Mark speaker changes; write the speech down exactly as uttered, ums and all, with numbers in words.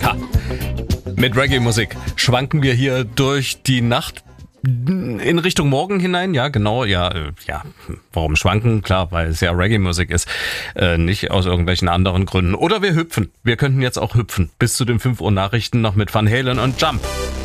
Speaker 1: Ha. Mit Reggae-Musik schwanken wir hier durch die Nacht in Richtung Morgen hinein. Ja, genau, ja, äh, ja. Warum schwanken? Klar, weil es ja Reggae-Musik ist, äh, nicht aus irgendwelchen anderen Gründen. Oder wir hüpfen. Wir könnten jetzt auch hüpfen. Bis zu den fünf Uhr Nachrichten noch mit Van Halen und Jump.